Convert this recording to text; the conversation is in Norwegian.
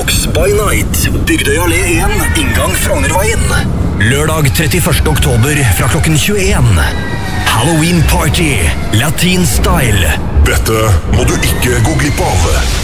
Box by Night, Bygdøy Allé 1, inngang Frognerveien. Lørdag 31. oktober fra klokken 21. Halloween Party, Latin Style. Dette må du ikke gå glipp av.